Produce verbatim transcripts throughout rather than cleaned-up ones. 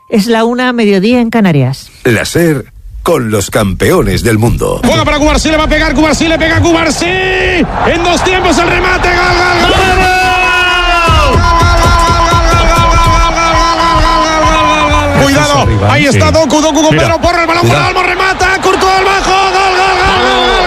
Es la una, mediodía en Canarias. La SER con los campeones del mundo. Juega para Cubarsí, le va a pegar Cubarsí, le pega Cubarsí. En dos tiempos el remate, gol, gol, gol. Cuidado, ahí está Doku, Doku con Pedro Porro, el balón para Olmo, remata, Courtois al bajo, gol, gol, gol, gol, gol,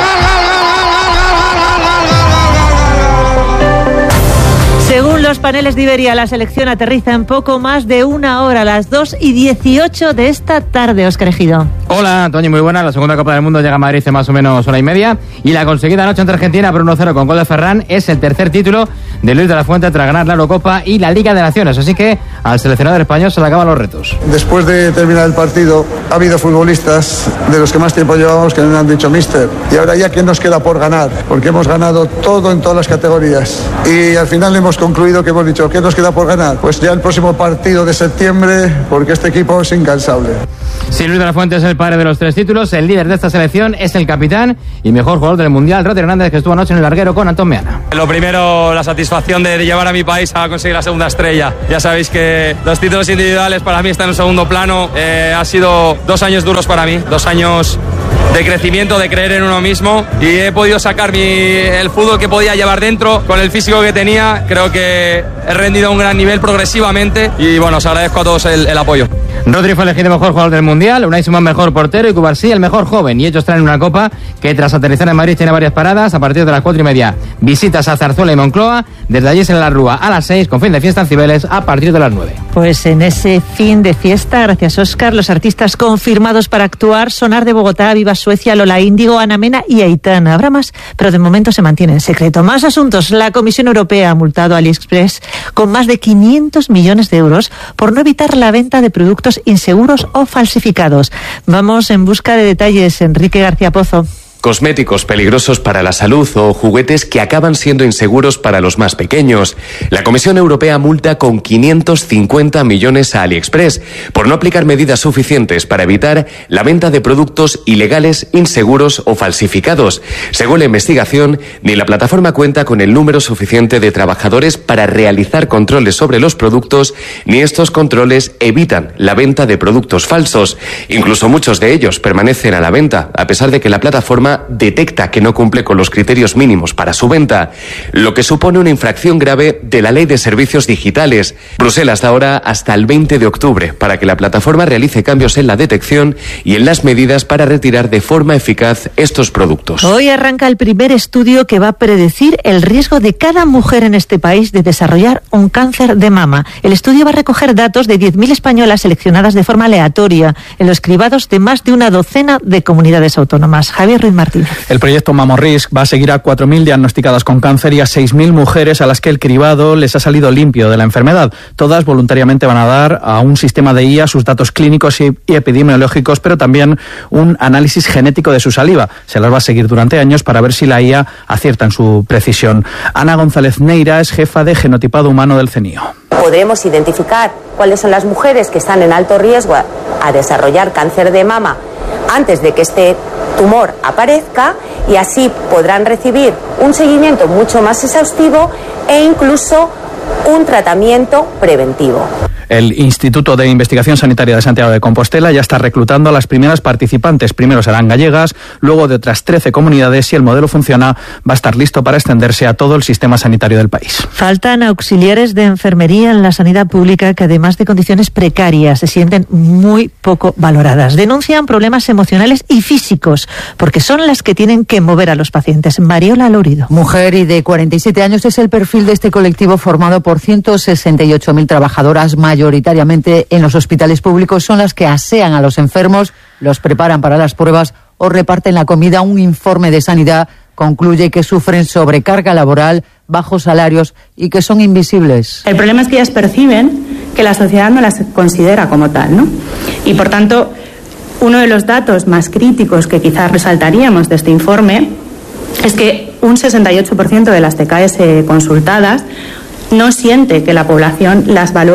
Según los paneles de Iberia, la selección aterriza en poco más de una hora, a las dos y dieciocho de esta tarde. Óscar Ejido. Hola, Toñi, muy buena. La segunda Copa del Mundo llega a Madrid hace más o menos hora y media. Y la conseguida anoche ante Argentina por uno cero con gol de Ferran es el tercer título de Luis de la Fuente tras ganar la Eurocopa y la Liga de Naciones. Así que al seleccionador español se le acaban los retos. Después de terminar el partido, ha habido futbolistas de los que más tiempo llevamos que nos han dicho míster. Y ahora ya, ¿qué nos queda por ganar? Porque hemos ganado todo en todas las categorías. Y al final hemos concluido que hemos dicho, ¿qué nos queda por ganar? Pues ya el próximo partido de septiembre, porque este equipo es incansable. Sí, Luis de la Fuente es el padre de los tres títulos, el líder de esta selección es el capitán y mejor jugador del Mundial, Rodri Hernández, que estuvo anoche en el larguero con Antón Meana. Lo primero, la satisfacción de, de llevar a mi país a conseguir la segunda estrella. Ya sabéis que los títulos individuales para mí están en un segundo plano. Eh, ha sido dos años duros para mí, dos años de crecimiento, de creer en uno mismo, y he podido sacar mi, el fútbol que podía llevar dentro con el físico que tenía. Creo que he rendido a un gran nivel progresivamente y bueno, os agradezco a todos el, el apoyo. Rodri fue elegido mejor jugador del Mundial, Unai Simón mejor portero y Cubarsí el mejor joven, y ellos traen una copa que tras aterrizar en Madrid tiene varias paradas. A partir de las cuatro y media visitas a Zarzuela y Moncloa, desde allí se la Rúa a las seis, con fin de fiesta en Cibeles a partir de las nueve. Pues en ese fin de fiesta, gracias Óscar, los artistas confirmados para actuar: Sonar de Bogotá, Viva Suecia, Lola Índigo, Ana Mena y Aitana. Habrá más, pero de momento se mantiene en secreto. Más asuntos. La Comisión Europea ha multado a AliExpress con más de quinientos millones de euros por no evitar la venta de productos inseguros o falsificados. Vamos en busca de detalles. Enrique García Pozo. Cosméticos peligrosos para la salud o juguetes que acaban siendo inseguros para los más pequeños. La Comisión Europea multa con quinientos cincuenta millones a AliExpress por no aplicar medidas suficientes para evitar la venta de productos ilegales, inseguros o falsificados. Según la investigación, ni la plataforma cuenta con el número suficiente de trabajadores para realizar controles sobre los productos, ni estos controles evitan la venta de productos falsos. Incluso muchos de ellos permanecen a la venta, a pesar de que la plataforma detecta que no cumple con los criterios mínimos para su venta, lo que supone una infracción grave de la Ley de Servicios Digitales. Bruselas da ahora hasta el veinte de octubre para que la plataforma realice cambios en la detección y en las medidas para retirar de forma eficaz estos productos. Hoy arranca el primer estudio que va a predecir el riesgo de cada mujer en este país de desarrollar un cáncer de mama. El estudio va a recoger datos de diez mil españolas seleccionadas de forma aleatoria en los cribados de más de una docena de comunidades autónomas. Javier Ruiz Martínez. El proyecto MammoRisk va a seguir a cuatro mil diagnosticadas con cáncer y a seis mil mujeres a las que el cribado les ha salido limpio de la enfermedad. Todas voluntariamente van a dar a un sistema de I A sus datos clínicos y epidemiológicos, pero también un análisis genético de su saliva. Se las va a seguir durante años para ver si la I A acierta en su precisión. Ana González Neira es jefa de genotipado humano del CENIO. Podremos identificar cuáles son las mujeres que están en alto riesgo a, a desarrollar cáncer de mama antes de que este tumor aparezca, y así podrán recibir un seguimiento mucho más exhaustivo e incluso un tratamiento preventivo. El Instituto de Investigación Sanitaria de Santiago de Compostela ya está reclutando a las primeras participantes. Primero serán gallegas, luego de otras trece comunidades. Si el modelo funciona, va a estar listo para extenderse a todo el sistema sanitario del país. Faltan auxiliares de enfermería en la sanidad pública que, además de condiciones precarias, se sienten muy poco valoradas. Denuncian problemas emocionales y físicos, porque son las que tienen que mover a los pacientes. Mariola Lorido. Mujer y de cuarenta y siete años es el perfil de este colectivo formado por ciento sesenta y ocho mil trabajadoras mayores. Mayoritariamente en los hospitales públicos. Son las que asean a los enfermos, los preparan para las pruebas o reparten la comida. Un informe de Sanidad concluye que sufren sobrecarga laboral, bajos salarios y que son invisibles. El problema es que ellas perciben que la sociedad no las considera como tal, ¿no? Y por tanto, uno de los datos más críticos que quizás resaltaríamos de este informe es que un sesenta y ocho por ciento de las T K E consultadas no siente que la población las valore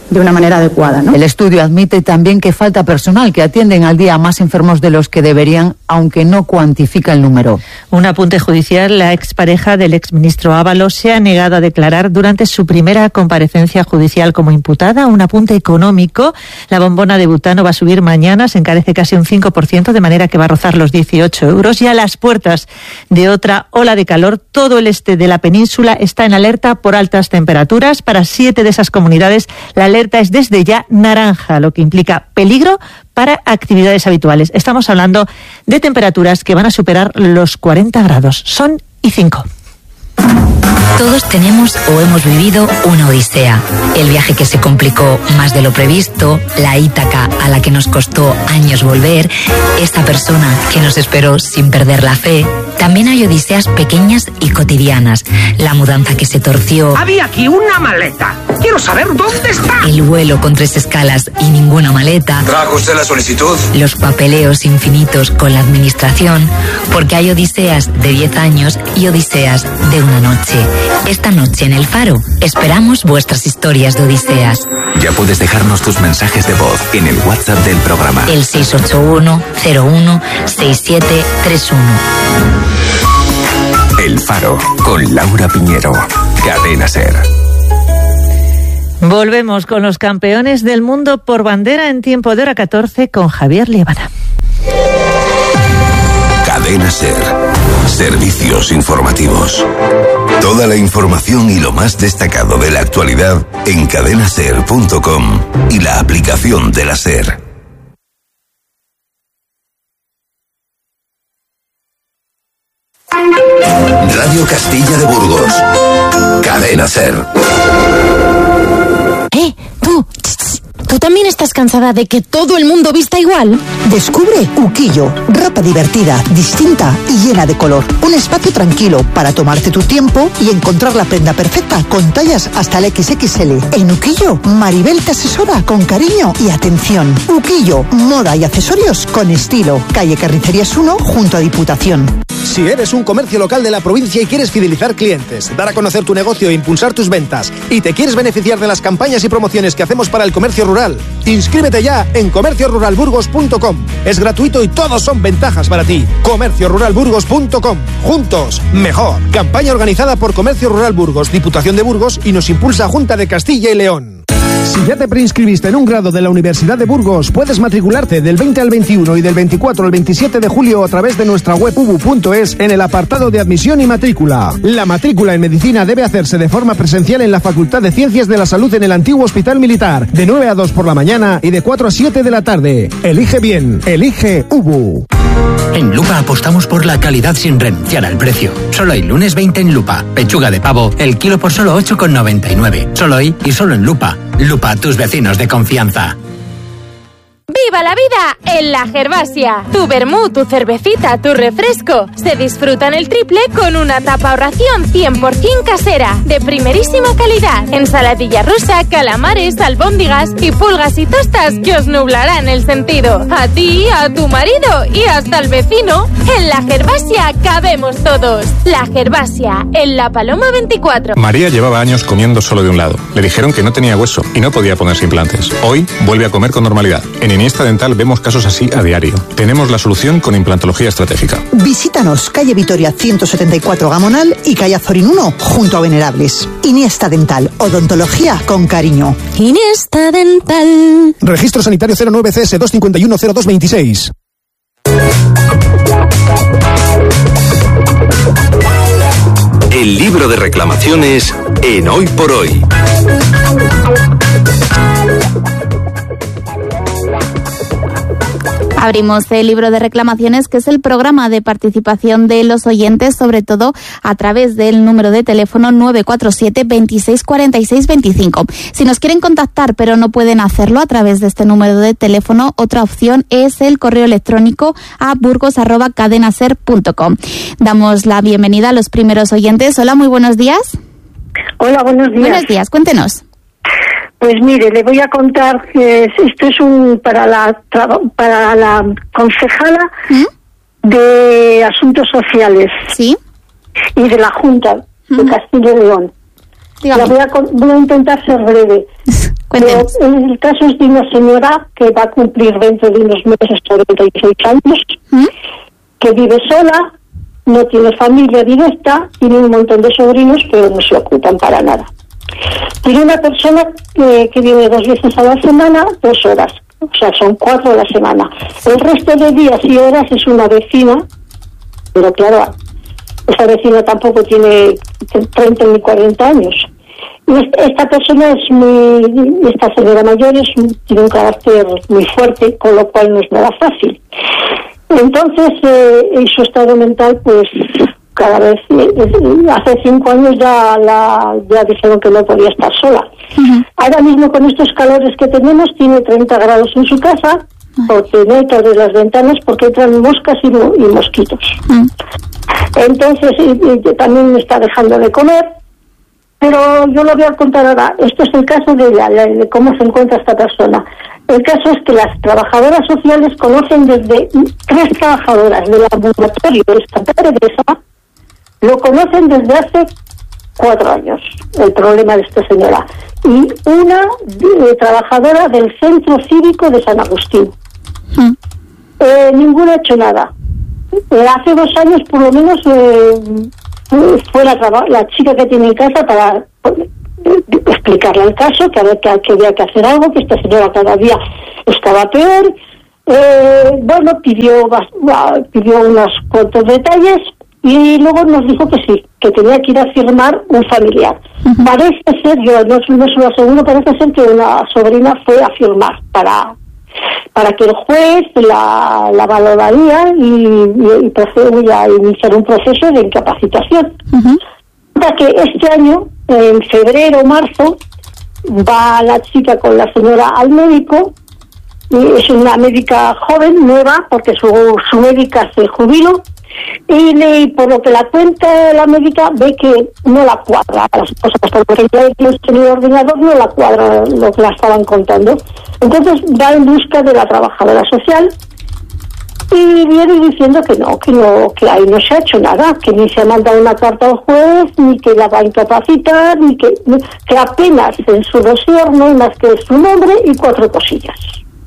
de una manera adecuada, ¿no? El estudio admite también que falta personal, que atienden al día a más enfermos de los que deberían, aunque no cuantifica el número. Un apunte judicial: la expareja del exministro Ábalos se ha negado a declarar durante su primera comparecencia judicial como imputada. Un apunte económico: la bombona de butano va a subir mañana, se encarece casi un cinco por ciento, de manera que va a rozar los dieciocho euros. Y a las puertas de otra ola de calor, todo el este de la península está en alerta por altas temperaturas. Para siete de esas comunidades, la alerta es desde ya naranja, lo que implica peligro para actividades habituales. Estamos hablando de temperaturas que van a superar los cuarenta grados. Son y cinco. Todos tenemos o hemos vivido una odisea. El viaje que se complicó más de lo previsto, la Ítaca a la que nos costó años volver, esta persona que nos esperó sin perder la fe. También hay odiseas pequeñas y cotidianas. La mudanza que se torció. Había aquí una maleta. Quiero saber dónde está. El vuelo con tres escalas y ninguna maleta. ¿Trajo usted la solicitud? Los papeleos infinitos con la administración. Porque hay odiseas de diez años y odiseas de una noche. Esta noche en El Faro esperamos vuestras historias de odiseas. Ya puedes dejarnos tus mensajes de voz en el WhatsApp del programa. El seis ocho uno cero uno seis siete tres uno. El Faro, con Laura Piñero. Cadena SER. Volvemos con los campeones del mundo por bandera en tiempo de hora catorce con Javier Liebana. Cadena SER. Servicios informativos. Toda la información y lo más destacado de la actualidad en cadena ser punto com y la aplicación de la SER. Radio Castilla de Burgos. Cadena SER. ¡Eh, tú! ¿Tú también estás cansada de que todo el mundo vista igual? Descubre Uquillo, ropa divertida, distinta y llena de color. Un espacio tranquilo para tomarte tu tiempo y encontrar la prenda perfecta con tallas hasta el equis equis ele. En Uquillo, Maribel te asesora con cariño y atención. Uquillo, moda y accesorios con estilo. Calle Carnicerías uno, junto a Diputación. Si eres un comercio local de la provincia y quieres fidelizar clientes, dar a conocer tu negocio e impulsar tus ventas, y te quieres beneficiar de las campañas y promociones que hacemos para el comercio rural, inscríbete ya en comercio rural burgos punto com. Es gratuito y todos son ventajas para ti. comercio rural burgos punto com. Juntos, mejor. Campaña organizada por Comercio Rural Burgos, Diputación de Burgos, y nos impulsa Junta de Castilla y León. Si ya te preinscribiste en un grado de la Universidad de Burgos, puedes matricularte del veinte al veintiuno y del veinticuatro al veintisiete de julio a través de nuestra web u b u punto es en el apartado de admisión y matrícula. La matrícula en medicina debe hacerse de forma presencial en la Facultad de Ciencias de la Salud en el antiguo Hospital Militar, de nueve a dos por la mañana y de cuatro a siete de la tarde. Elige bien, elige U B U. En Lupa apostamos por la calidad sin renunciar al precio. Solo hay lunes veinte en Lupa. Pechuga de pavo, el kilo por solo ocho con noventa y nueve. Solo hoy y solo en Lupa. Lupa, tus vecinos de confianza. ¡Viva la vida en la Gervasia! Tu vermú, tu cervecita, tu refresco se disfrutan el triple con una tapa o ración cien por ciento casera, de primerísima calidad. Ensaladilla rusa, calamares, albóndigas y pulgas y tostas que os nublarán el sentido. A ti, a tu marido y hasta al vecino. En la Gervasia cabemos todos. La Gervasia, en La Paloma veinticuatro. María llevaba años comiendo solo de un lado. Le dijeron que no tenía hueso y no podía ponerse implantes. Hoy vuelve a comer con normalidad. En Iniesta Dental vemos casos así a diario. Tenemos la solución con implantología estratégica. Visítanos, calle Vitoria ciento setenta y cuatro Gamonal y calle Azorín uno, junto a Venerables. Iniesta Dental, odontología con cariño. Iniesta Dental. Registro sanitario cero nueve C S dos cinco uno cero dos veintiséis. El libro de reclamaciones en Hoy por Hoy. Abrimos el libro de reclamaciones, que es el programa de participación de los oyentes, sobre todo a través del número de teléfono nueve cuatro siete, veintiséis cuarenta y seis veinticinco. Si nos quieren contactar pero no pueden hacerlo a través de este número de teléfono, otra opción es el correo electrónico a burgos arroba cadenaser punto com. Damos la bienvenida a los primeros oyentes. Hola, muy buenos días. Hola, buenos días. Buenos días, cuéntenos. Pues mire, le voy a contar que esto es un para la para la concejala ¿Mm? de Asuntos Sociales. Sí. Y de la Junta ¿Mm? de Castilla y León. La voy a, voy a intentar ser breve. Cuéntenos. El caso es de una señora que va a cumplir dentro de unos meses treinta y seis años, ¿Mm? que vive sola, no tiene familia directa, tiene un montón de sobrinos, pero no se ocupan para nada. Tiene una persona que, que viene dos veces a la semana, dos horas, o sea, son cuatro a la semana. El resto de días y horas es una vecina, pero claro, esa vecina tampoco tiene treinta ni cuarenta años. Y esta persona es muy, esta señora mayor es, tiene un carácter muy fuerte, con lo cual no es nada fácil. Entonces, eh, en su estado mental, pues, cada vez, eh, hace cinco años ya, la, ya dijeron que no podía estar sola. Uh-huh. Ahora mismo, con estos calores que tenemos, tiene treinta grados en su casa, uh-huh. porque no hay que abrir las ventanas porque entran moscas y, y mosquitos. Uh-huh. Entonces, y, y, también me está dejando de comer. Pero yo lo voy a contar ahora. Esto es el caso de, la, de cómo se encuentra esta persona. El caso es que las trabajadoras sociales conocen desde tres trabajadoras del ambulatorio de Santa Teresa, lo conocen desde hace cuatro años, el problema de esta señora. Y una de, trabajadora del Centro Cívico de San Agustín. ¿Mm? Eh, ninguna ha hecho nada. Eh, hace dos años, por lo menos, eh, fue la, la chica que tiene en casa para eh, explicarle el caso, que había que, que había que hacer algo, que esta señora cada día estaba peor. Eh, bueno, pidió, pidió unos cuantos detalles y luego nos dijo que sí, que tenía que ir a firmar un familiar. Uh-huh. Parece ser, yo no, no se lo aseguro, parece ser que una sobrina fue a firmar para para que el juez la, la valoraría y, y, y procede a iniciar un proceso de incapacitación. Uh-huh. Para que este año, en febrero o marzo, va la chica con la señora al médico, y es una médica joven, nueva, porque su, su médica se jubiló, y le, por lo que la cuenta la médica ve que no la cuadra las cosas, porque ya hemos tenido ordenador, no la cuadra lo que la estaban contando. Entonces va en busca de la trabajadora social y viene diciendo que no, que no, que ahí no se ha hecho nada, que ni se ha mandado una carta al juez, ni que la va a incapacitar, ni que, que apenas en su dossier no hay más que su nombre y cuatro cosillas.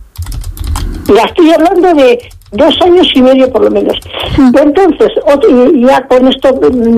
Ya estoy hablando de dos años y medio por lo menos. Mm. Entonces, ya con esto,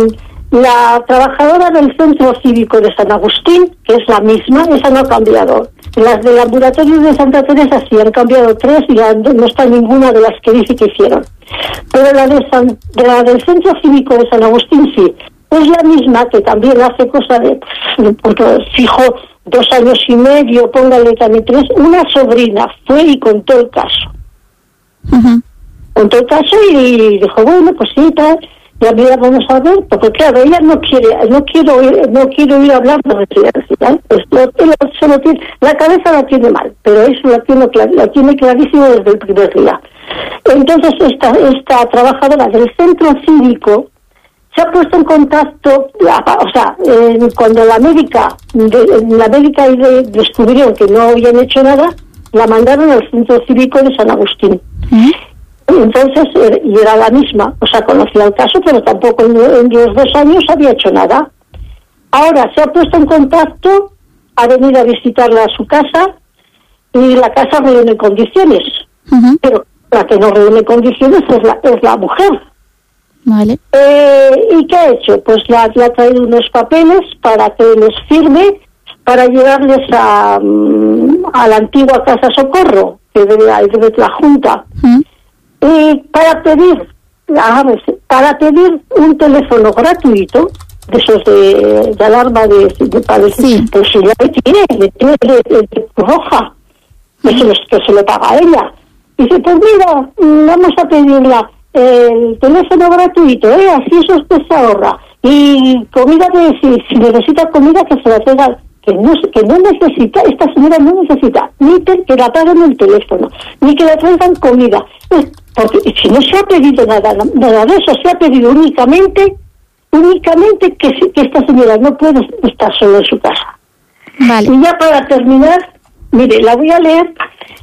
la trabajadora del Centro Cívico de San Agustín, que es la misma, esa no ha cambiado. Las del ambulatorio de Santa Teresa sí han cambiado tres y la, no está ninguna de las que dice que hicieron. Pero la, de San, de la del Centro Cívico de San Agustín sí. Es la misma que también hace cosa de, porque fijo, dos años y medio, póngale también tres. Una sobrina fue y contó el caso. Uh-huh. Contó el caso y dijo, bueno, pues sí, tal, ya mira, vamos a ver, porque claro, ella no quiere, no quiero oír, no quiero oír hablar de residencia, pues lo, lo, lo tiene, la cabeza la tiene mal, pero eso la tiene, la tiene clarísimo desde el primer día. Entonces esta, esta trabajadora del Centro Cívico se ha puesto en contacto, o sea, eh, cuando la médica, de, la médica de, descubrieron que no habían hecho nada, la mandaron al Centro Cívico de San Agustín. ¿Mm? Entonces, y era la misma, o sea, conocía el caso, pero tampoco en, en los dos años había hecho nada. Ahora se ha puesto en contacto, ha venido a visitarla a su casa, y la casa reúne condiciones. Uh-huh. Pero la que no reúne condiciones es la, es la mujer. Vale. Eh, ¿Y qué ha hecho? Pues la, le ha traído unos papeles para que les firme, para llevarles a, a la antigua Casa Socorro, que debe, debe la Junta. Uh-huh. Y para pedir, para pedir un teléfono gratuito, de esos de, de alarma de, de padres, sí. Pues si ya le tiene, le tiene de, de, de roja, que se, que se le paga a ella. Y dice, pues mira, vamos a pedirla el teléfono gratuito, ¿eh? Así eso usted se ahorra. Y comida, de, si, si necesita comida, que se la traiga. Que no, que no necesita, esta señora no necesita ni que, que la paguen el teléfono, ni que le traigan comida, porque si no se ha pedido nada, nada de eso, se ha pedido únicamente, únicamente que, que esta señora no puede estar sola en su casa. Vale. Y ya para terminar, mire, la voy a leer,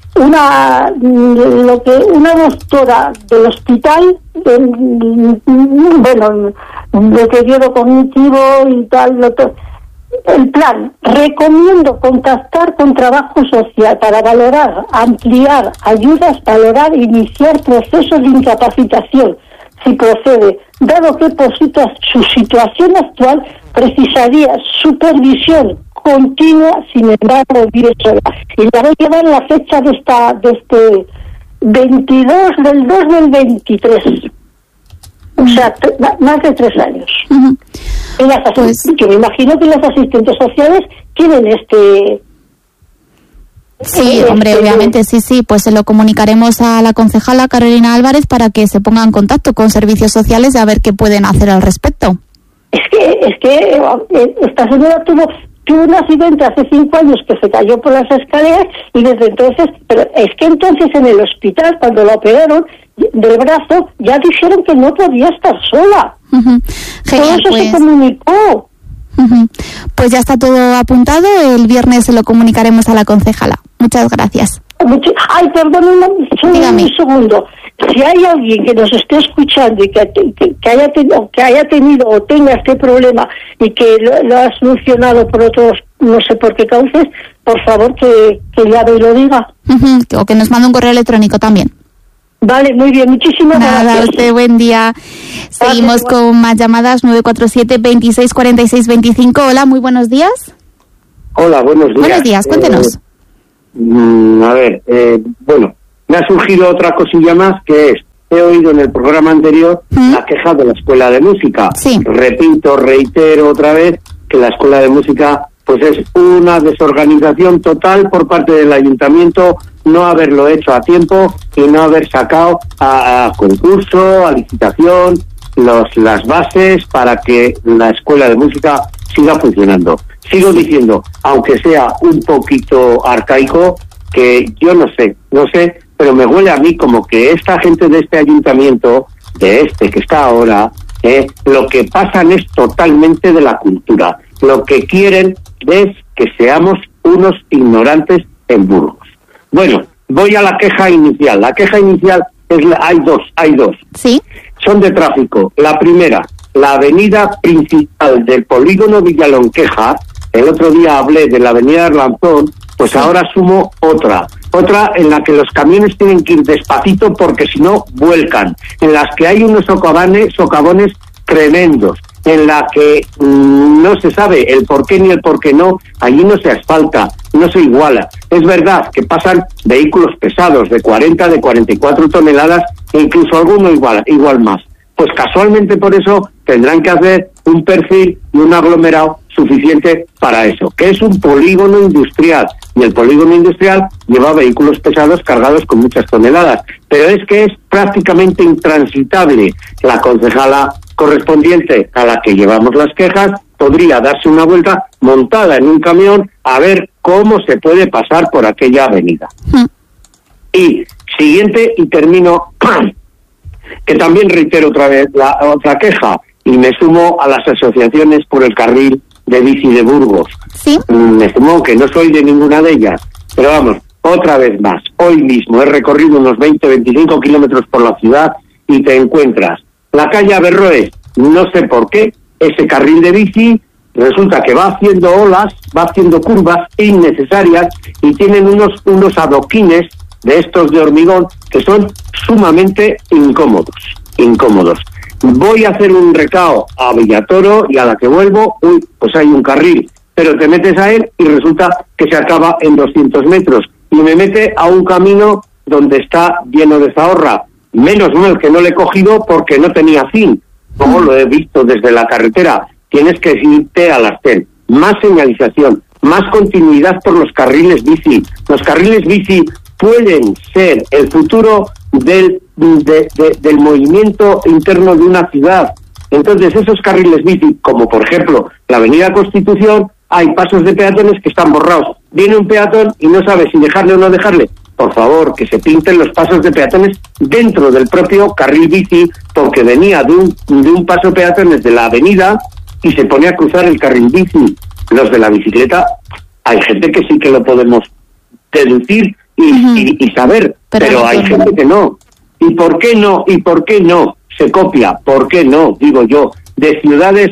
una, lo que una doctora del hospital, de, bueno, deterioro cognitivo y tal, lo que, el plan, recomiendo contactar con Trabajo Social para valorar, ampliar ayudas, valorar, iniciar procesos de incapacitación, si procede, dado que por situa- su situación actual precisaría supervisión continua, sin embargo vive sola. Y le voy a dar la fecha de esta de este veintidós del dos del veintitrés. O sea, t- más de tres años. Uh-huh. Y las asist- pues, que me imagino que las asistentes sociales tienen este... Sí, hombre, obviamente, sí, sí, pues se lo comunicaremos a la concejala Carolina Álvarez para que se ponga en contacto con servicios sociales y a ver qué pueden hacer al respecto. Es que, es que esta señora tuvo, tuvo un accidente hace cinco años que se cayó por las escaleras y desde entonces, pero es que entonces en el hospital, cuando la operaron del brazo, ya dijeron que no podía estar sola. Uh-huh. Genial, todo eso pues... se comunicó. Uh-huh. Pues ya está todo apuntado, el viernes se lo comunicaremos a la concejala. Muchas gracias. Ay, perdón, un, un segundo. Si hay alguien que nos esté escuchando y que, que, que, haya, tenido, que haya tenido o tenga este problema y que lo, lo ha solucionado por otros, no sé por qué cauces, por favor que, que llame y lo diga. Uh-huh. O que nos mande un correo electrónico también. Vale, muy bien, muchísimas Nada, gracias. A usted, buen día. Seguimos Gracias, con más llamadas, nueve cuatro siete, veintiséis cuarenta y seis veinticinco. Hola, muy buenos días. Hola, buenos días. Buenos días, cuéntenos. Eh, mm, a ver, eh, bueno, me ha surgido otra cosilla más, que es, he oído en el programa anterior ¿Mm? la queja de la Escuela de Música. Sí. Repito, reitero otra vez que la Escuela de Música pues es una desorganización total por parte del ayuntamiento, no haberlo hecho a tiempo y no haber sacado a, a concurso, a licitación, los, las bases para que la Escuela de Música siga funcionando. Sigo diciendo, aunque sea un poquito arcaico, que yo no sé, no sé, pero me huele a mí como que esta gente de este ayuntamiento, de este que está ahora, eh, lo que pasan es totalmente de la cultura. Lo que quieren es que seamos unos ignorantes en Burgos. Bueno, voy a la queja inicial. La queja inicial es la, hay dos, hay dos. Sí. Son de tráfico. La primera, la avenida principal del polígono Villalonqueja. El otro día hablé de la avenida Arlanzón, pues sí. Ahora sumo otra. Otra en la que los camiones tienen que ir despacito porque si no vuelcan. En las que hay unos socavones, socavones tremendos. En la que mmm, no se sabe el por qué ni el por qué no, allí no se asfalta, no se iguala. Es verdad que pasan vehículos pesados de cuarenta, de cuarenta y cuatro toneladas e incluso alguno igual, igual más. Pues casualmente por eso tendrán que hacer un perfil y un aglomerado suficiente para eso, que es un polígono industrial, y el polígono industrial lleva vehículos pesados cargados con muchas toneladas, pero es que es prácticamente intransitable. La concejala correspondiente a la que llevamos las quejas podría darse una vuelta montada en un camión a ver cómo se puede pasar por aquella avenida. Mm. Y siguiente, y termino, que también reitero otra vez la otra queja, y me sumo a las asociaciones por el carril de bici de Burgos. ¿Sí? Me sumo que no soy de ninguna de ellas, pero vamos, otra vez más, hoy mismo he recorrido unos veinte a veinticinco kilómetros por la ciudad y te encuentras la calle Averroes, no sé por qué, ese carril de bici resulta que va haciendo olas, va haciendo curvas innecesarias y tienen unos, unos adoquines de estos de hormigón que son sumamente incómodos, incómodos. Voy a hacer un recao a Villatoro y a la que vuelvo, uy, pues hay un carril, pero te metes a él y resulta que se acaba en doscientos metros y me mete a un camino donde está lleno de zahorra. Menos mal que no le he cogido porque no tenía fin, como lo he visto desde la carretera. Tienes que irte al arcén, más señalización, más continuidad por los carriles bici. Los carriles bici pueden ser el futuro del, de, de, del movimiento interno de una ciudad. Entonces esos carriles bici, como por ejemplo la avenida Constitución, hay pasos de peatones que están borrados. Viene un peatón y no sabe si dejarle o no dejarle. Por favor, que se pinten los pasos de peatones dentro del propio carril bici, porque venía de un, de un paso peatones de la avenida y se pone a cruzar el carril bici. Los de la bicicleta, hay gente que sí que lo podemos deducir y, uh-huh. y, y saber, pero, pero hay gente que no. ¿Y por qué no? ¿Y por qué no? Se copia, ¿por qué no? Digo yo, de ciudades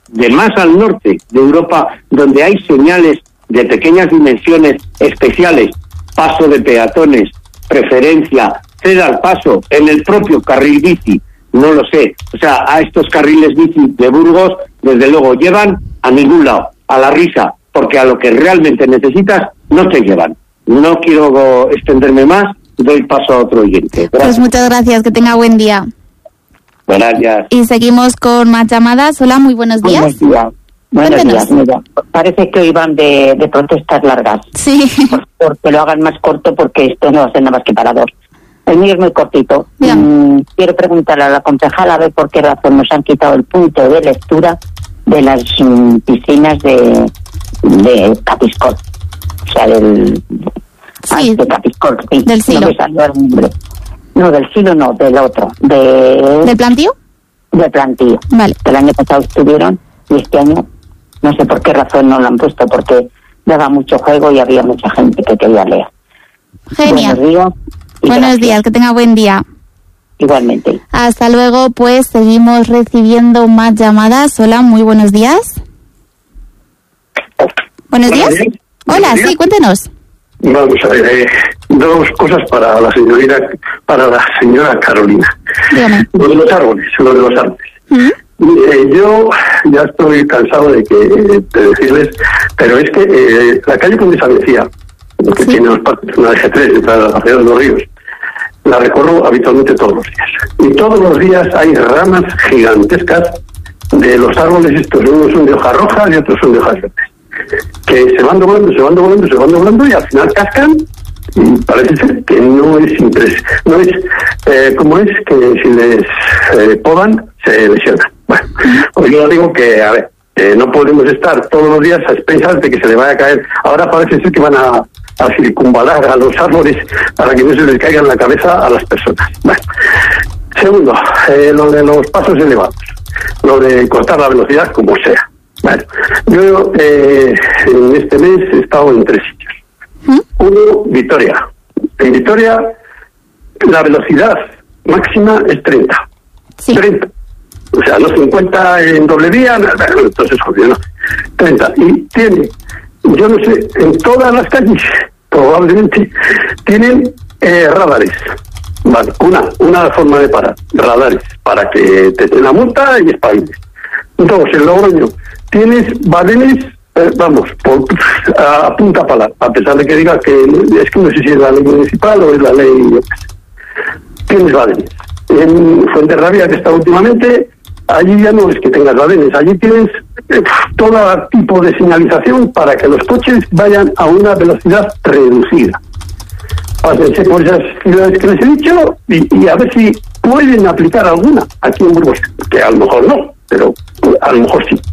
de más al norte de Europa, donde hay señales de pequeñas dimensiones especiales, paso de peatones, preferencia, ceda al paso en el propio carril bici, no lo sé. O sea, a estos carriles bici de Burgos, desde luego, llevan a ningún lado, a la risa, porque a lo que realmente necesitas no te llevan. No quiero extenderme más, doy paso a otro oyente. Gracias. Pues muchas gracias, que tenga buen día. Gracias. Y seguimos con más llamadas. Hola, muy buenos días. Buenos días. Buenos días, mira, parece que hoy van de, de protestas largas. Sí. Por, porque lo hagan más corto, porque esto no va a ser nada más que para dos. El mío es muy cortito. Mm, quiero preguntarle a la concejala a ver por qué razón nos han quitado el punto de lectura de las mm, piscinas de, de Capiscol. O sea, del... Sí, ay, de Capiscol, sí. Del Silo. No me salió el nombre. No, del Silo no, del otro. De... ¿Del plantío? Del plantío. Vale. El año pasado estuvieron y este año no sé por qué razón no lo han puesto, porque daba mucho juego y había mucha gente que quería leer. Genial. Buenos días. Buenos gracias. días, que tenga buen día. Igualmente. Hasta luego, pues seguimos recibiendo más llamadas. Hola, muy buenos días. ¿Buenos días? días. Hola, Buenos días. sí, cuéntenos. Vamos a ver, eh, dos cosas para la señorita, para la señora Carolina. Dígame. Lo de los árboles, lo de los árboles. ¿Mm? Eh, yo ya estoy cansado de que de decirles, pero es que eh, la calle Condesa Mecía, que ¿Sí? tiene los parques, una eje tres, entre la ciudad de los ríos, la recorro habitualmente todos los días. Y todos los días hay ramas gigantescas de los árboles estos, unos son de hoja roja y otros son de hojas verdes, que se van doblando, se van doblando, se van doblando y al final cascan. Y parece ser que no es impres, no es eh, como es que si les eh, podan se lesionan. Bueno, pues yo digo que, a ver, eh, no podemos estar todos los días a expensas de que se le vaya a caer. Ahora parece ser que van a, a circunvalar a los árboles para que no se les caiga en la cabeza a las personas. Bueno, segundo, eh, lo de los pasos elevados, lo de cortar la velocidad como sea. Bueno, yo eh, en este mes he estado en tres sitios. Uno, Vitoria. En Vitoria la velocidad máxima es treinta. Sí. treinta. O sea, no cincuenta en doble vía, entonces obvio, no. treinta. Y tiene, yo no sé, en todas las calles, probablemente, tienen eh, radares. Vale, una, una forma de parar, radares, para que te den la multa y espabiles. Dos, en Logroño, tienes badenes, eh, vamos, por, a, a punta pala, a pesar de que diga que es que no sé si es la ley municipal o es la ley, yo qué sé. Tienes badenes. En Fuenterrabía, que está últimamente, allí ya no es que tengas badenes, allí tienes eh, todo tipo de señalización para que los coches vayan a una velocidad reducida. Pásense por esas ciudades que les he dicho y, y a ver si pueden aplicar alguna aquí en Burgos, que a lo mejor no, pero a lo mejor sí.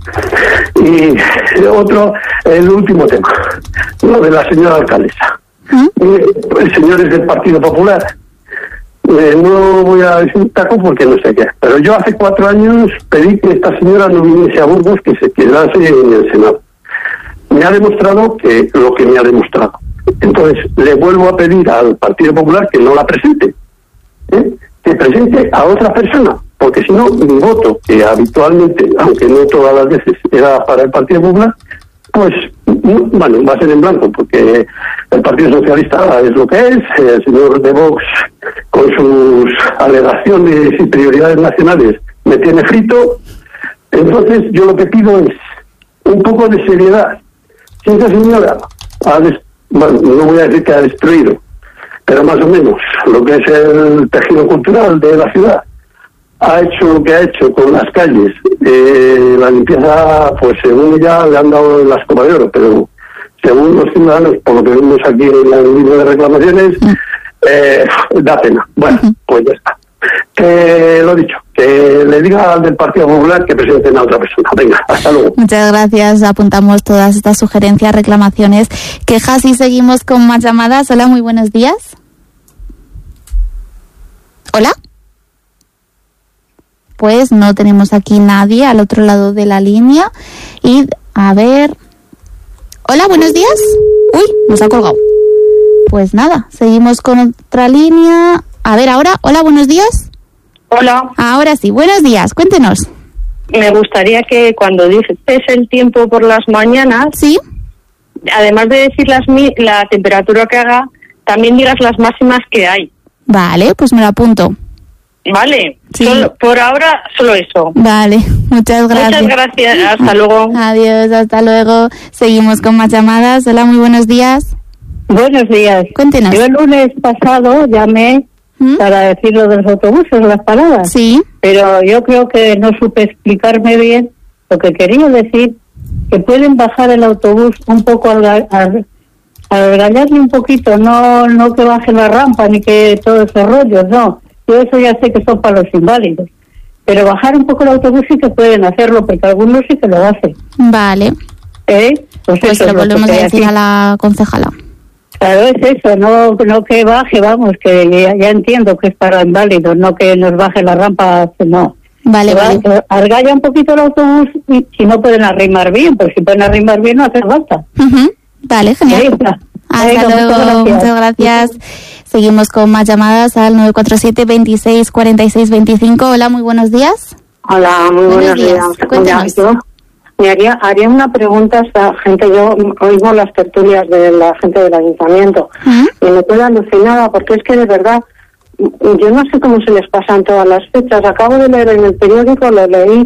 Y otro, el último tema, lo de la señora alcaldesa. Eh, pues, señores del Partido Popular, eh, no voy a decir taco porque no sé qué, pero yo hace cuatro años pedí que esta señora no viniese a Burgos, que se quedase en el Senado. Me ha demostrado que lo que me ha demostrado. Entonces, le vuelvo a pedir al Partido Popular que no la presente, ¿eh? que presente a otra persona, porque si no, mi voto, que habitualmente, aunque no todas las veces era para el Partido Popular, pues, bueno, va a ser en blanco, porque el Partido Socialista es lo que es, el señor de Vox, con sus alegaciones y prioridades nacionales, me tiene frito. Entonces, yo lo que pido es un poco de seriedad. Si esa señora ha des- bueno, no voy a decir que ha destruido, pero más o menos lo que es el tejido cultural de la ciudad, ha hecho lo que ha hecho con las calles, eh, la limpieza, pues según ella le han dado la escoba de oro, pero según los ciudadanos, por lo que vemos aquí en el libro de reclamaciones, eh, da pena. Bueno, pues ya está. Que lo dicho, que le diga al del Partido Popular que presenten a otra persona. Venga, hasta luego. Muchas gracias. Apuntamos todas estas sugerencias, reclamaciones, quejas y seguimos con más llamadas. Hola, muy buenos días. Hola. Pues no tenemos aquí nadie al otro lado de la línea. Y a ver. Hola, buenos días. Uy, nos ha colgado. Pues nada, seguimos con otra línea. A ver, ahora. Hola, buenos días. Hola. Ahora sí, buenos días. Cuéntenos. me gustaría que cuando dices el tiempo por las mañanas, sí, además de decir las mi- la temperatura que haga, también digas las máximas que hay. Vale, pues me lo apunto. Vale, Sí. solo, por ahora solo eso. Vale, muchas gracias. Muchas gracias, hasta luego. Adiós, hasta luego. Seguimos con más llamadas. Hola, muy buenos días. Buenos días. Cuéntenos. Yo el lunes pasado llamé ¿Mm? para decir lo de los autobuses, las paradas. Sí. Pero yo creo que no supe explicarme bien lo que quería decir, que pueden bajar el autobús un poco al, ga- al, al gallarle un poquito, no no que baje la rampa ni que todo ese rollo, no. Yo eso ya sé que son para los inválidos. Pero bajar un poco el autobús sí que pueden hacerlo, porque algunos sí que lo hacen. Vale. ¿Eh? Pues, Pues eso le es lo que volvemos a quería decir decir. a la concejala. Claro, es eso, no no que baje, vamos, que ya, ya entiendo que es para inválidos, no que nos baje la rampa, no. Vale, Que va- vale. que argalla un poquito el autobús y si no pueden arrimar bien, pues si pueden arrimar bien no hace falta. Ujú. Vale, genial. Ahí está. Hasta Venga, luego, muchas gracias. muchas gracias. Seguimos con más llamadas al nueve cuatro siete, veintiséis, cuarenta y seis, veinticinco. Hola, muy buenos días. Hola, muy Buenos buenos días. días. Cuéntanos. Mira, yo me haría, haría una pregunta a esta gente. Yo oigo las tertulias de la gente del ayuntamiento y me quedo alucinada porque es que de verdad yo no sé cómo se les pasan todas las fechas. Acabo de leer en el periódico, lo leí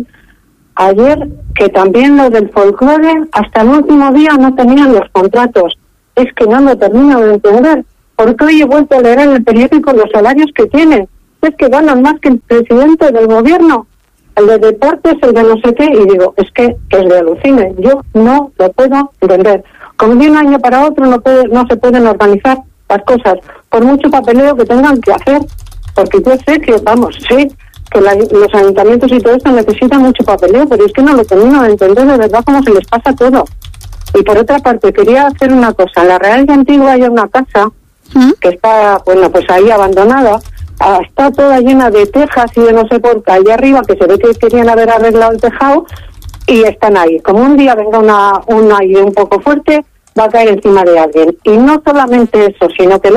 ayer, que también lo del folclore hasta el último día no tenían los contratos. Es que no lo termino de entender. Porque hoy he vuelto a leer en el periódico los salarios que tienen. Es que ganan más que el presidente del gobierno, el de deportes, el de no sé qué, y digo, es que es de alucine. Yo no lo puedo entender. Como de un año para otro no puede, no se pueden organizar las cosas, por mucho papeleo que tengan que hacer. Porque yo sé que, vamos, sé que la- los ayuntamientos y todo esto necesitan mucho papeleo, pero es que no lo termino de entender de verdad cómo se les pasa todo. Y por otra parte, quería hacer una cosa. En la Real de Antigua hay una casa que está, bueno, pues ahí abandonada. Ah, está toda llena de tejas y de no sé por qué, allá arriba, que se ve que querían haber arreglado el tejado, y están ahí. Como un día venga una, un aire un poco fuerte, va a caer encima de alguien. Y no solamente eso, sino que